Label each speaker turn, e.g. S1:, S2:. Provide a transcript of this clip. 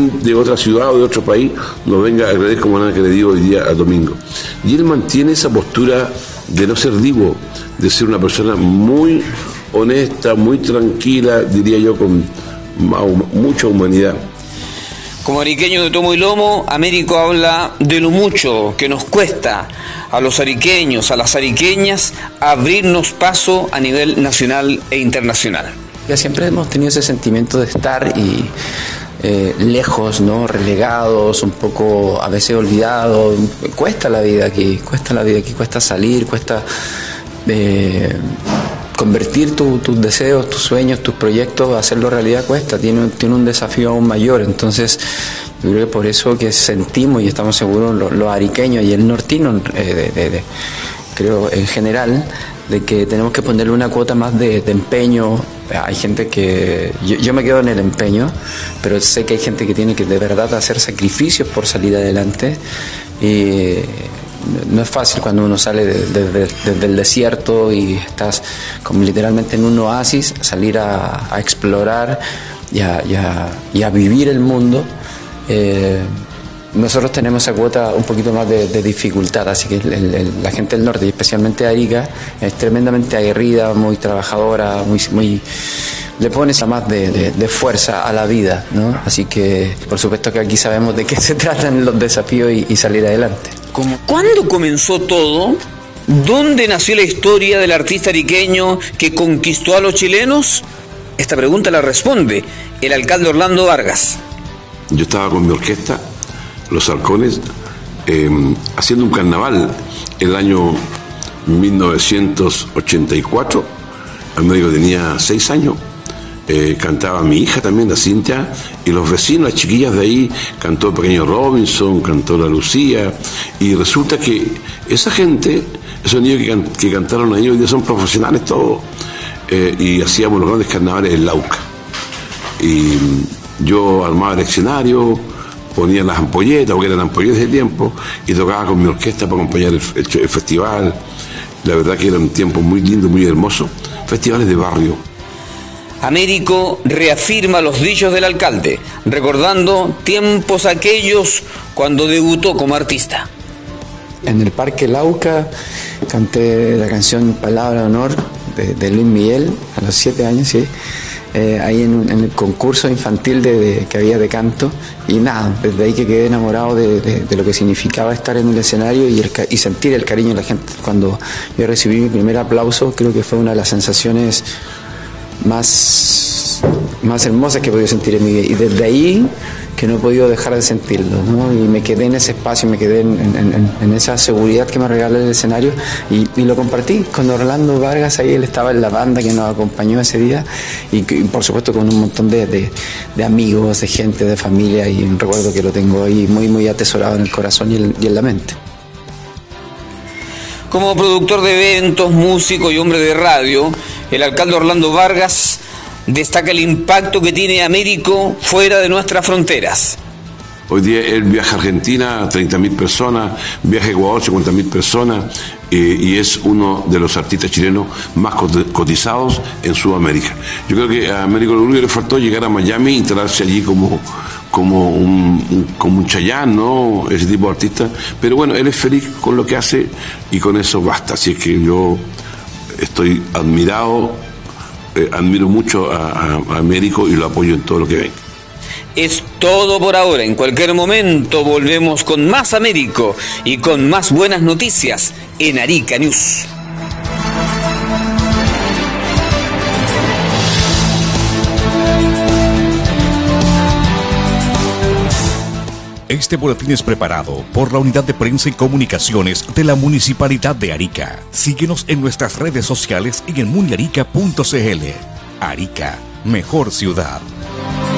S1: de otra ciudad o de otro país nos venga a agredir como han agredido hoy día a Domingo. Y él mantiene esa postura de no ser divo, de ser una persona muy honesta, muy tranquila, diría yo, con mucha humanidad.
S2: Como ariqueño de tomo y lomo, Américo habla de lo mucho que nos cuesta a los ariqueños, a las ariqueñas, abrirnos paso a nivel nacional e internacional.
S3: Ya siempre hemos tenido ese sentimiento de estar y lejos, ¿no? Relegados, un poco a veces olvidados. Cuesta la vida aquí, cuesta salir, cuesta convertir tus deseos, tus sueños, tus proyectos, hacerlo realidad cuesta, tiene un desafío aún mayor. Entonces yo creo que por eso que sentimos y estamos seguros los ariqueños y el nortino, creo en general, de que tenemos que ponerle una cuota más de empeño. Hay gente que... Yo me quedo en el empeño, pero sé que hay gente que tiene que de verdad hacer sacrificios por salir adelante. Y no es fácil cuando uno sale desde el desierto y estás como literalmente en un oasis, salir a explorar y a vivir el mundo. Nosotros tenemos esa cuota un poquito más de dificultad, así que la gente del norte, y especialmente Arica, es tremendamente aguerrida, muy trabajadora, muy le pone esa más de fuerza a la vida, ¿no? Así que por supuesto que aquí sabemos de qué se tratan los desafíos y salir adelante.
S2: ¿Cuándo comenzó todo? ¿Dónde nació la historia del artista ariqueño que conquistó a los chilenos? Esta pregunta la responde el alcalde Orlando Vargas.
S1: Yo estaba con mi orquesta, Los Halcones, haciendo un carnaval el año 1984. Américo tenía 6 años. Cantaba mi hija también, la Cintia, y los vecinos, las chiquillas de ahí, cantó el pequeño Robinson, cantó la Lucía, y resulta que esa gente, esos niños que cantaron ahí hoy día son profesionales todos, y hacíamos los grandes carnavales en Lauca. Y yo armaba el escenario, ponía las ampolletas, porque eran ampolletas de tiempo, y tocaba con mi orquesta para acompañar el festival. La verdad que era un tiempo muy lindo, muy hermoso. Festivales de barrio.
S2: Américo reafirma los dichos del alcalde, recordando tiempos aquellos cuando debutó como artista.
S3: En el Parque Lauca canté la canción Palabra de Honor de Luis Miguel a los 7 años, sí. Ahí en el concurso infantil que había de canto, y nada, desde ahí que quedé enamorado de lo que significaba estar en el escenario y sentir el cariño de la gente. Cuando yo recibí mi primer aplauso, creo que fue una de las sensaciones más hermosas que he podido sentir en mi vida, y desde ahí que no he podido dejar de sentirlo, ¿no? Y me quedé en ese espacio, me quedé en esa seguridad que me regala el escenario, y lo compartí con Orlando Vargas. Ahí él estaba en la banda que nos acompañó ese día, y por supuesto con un montón de amigos, de gente, de familia, y un recuerdo que lo tengo ahí muy atesorado en el corazón y en la mente.
S2: Como productor de eventos, músico y hombre de radio, el alcalde Orlando Vargas destaca el impacto que tiene Américo fuera de nuestras fronteras.
S1: Hoy día él viaja a Argentina, 30.000 personas, viaja a Ecuador, 50.000 personas, y es uno de los artistas chilenos más cotizados en Sudamérica. Yo creo que a Américo lo único que le faltó llegar a Miami e instalarse allí como un Chayanne, ¿no? Ese tipo de artista. Pero bueno, él es feliz con lo que hace y con eso basta. Así es que yo estoy admirado, admiro mucho a Américo y lo apoyo en todo lo que venga.
S2: Es todo por ahora. En cualquier momento volvemos con más Américo y con más buenas noticias en Arica News.
S4: Este boletín es preparado por la Unidad de Prensa y Comunicaciones de la Municipalidad de Arica. Síguenos en nuestras redes sociales y en muniarica.cl. Arica, mejor ciudad.